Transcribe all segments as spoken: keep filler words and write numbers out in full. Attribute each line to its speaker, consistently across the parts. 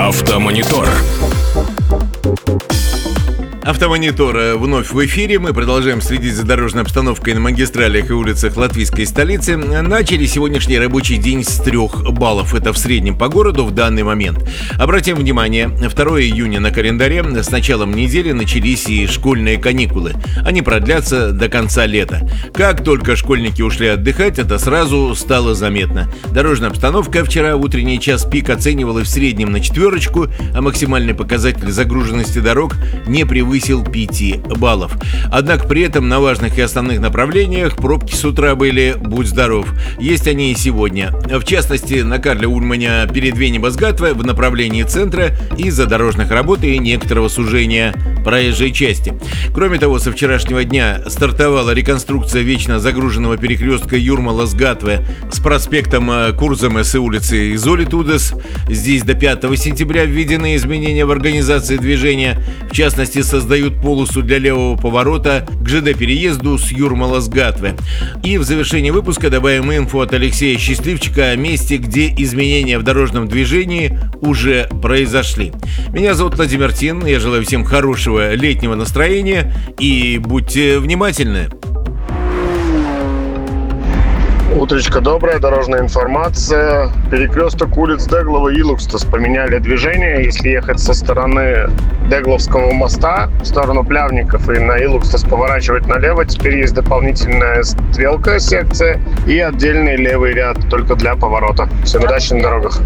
Speaker 1: Автомонитор.
Speaker 2: Автомонитор вновь в эфире. Мы продолжаем следить за дорожной обстановкой на магистралях и улицах латвийской столицы. Начали сегодняшний рабочий день с трех баллов. Это в среднем по городу в данный момент. Обратим внимание, второго июня на календаре. С началом недели начались и школьные каникулы. Они продлятся до конца лета. Как только школьники ушли отдыхать, это сразу стало заметно. Дорожная обстановка вчера в утренний час пик оценивалась в среднем на четверочку, а максимальный показатель загруженности дорог не превысил пяти баллов. Однако при этом на важных и основных направлениях пробки с утра были «будь здоров». Есть они и сегодня. В частности, на Карля Ульманя перед Венебасгатве в направлении центра из-за дорожных работ и некоторого сужения проезжей части. Кроме того, со вчерашнего дня стартовала реконструкция вечно загруженного перекрестка Юрмалас-Гатве с проспектом Курзамес и улицы Изолитудес. Здесь до пятого сентября введены изменения в организации движения. В частности, создают полосу для левого поворота к ЖД-переезду с Юрмалас-Гатве. И в завершении выпуска добавим инфу от Алексея Счастливчика о месте, где изменения в дорожном движении уже произошли. Меня зовут Владимир Тин. Я желаю всем хорошего летнего настроения и будьте внимательны.
Speaker 3: Утречка добрая, дорожная информация. Перекресток улиц Деглова и Илукстас поменяли движение. Если ехать со стороны Дегловского моста в сторону Плявников и на Илукстас поворачивать налево, теперь есть дополнительная стрелка, секция и отдельный левый ряд только для поворота. Всем удачи на дорогах.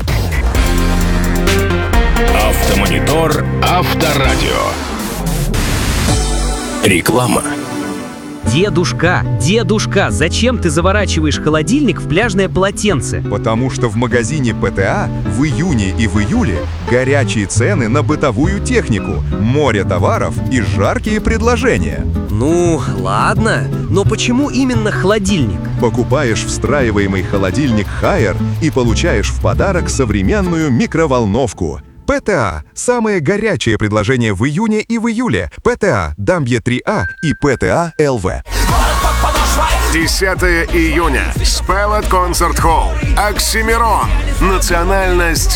Speaker 1: Автомонитор. Авторадио. Реклама.
Speaker 4: Дедушка, дедушка, зачем ты заворачиваешь холодильник в пляжное полотенце?
Speaker 5: Потому что в магазине ПТА в июне и в июле горячие цены на бытовую технику, море товаров и жаркие предложения.
Speaker 4: Ну, ладно, но почему именно холодильник?
Speaker 5: Покупаешь встраиваемый холодильник Haier и получаешь в подарок современную микроволновку. ПТА – самые горячие предложения в июне и в июле. ПТА, Дамбье три А и ПТА ЛВ.
Speaker 6: десятого июня. Спеллет Концерт Холл. Оксимирон. Национальность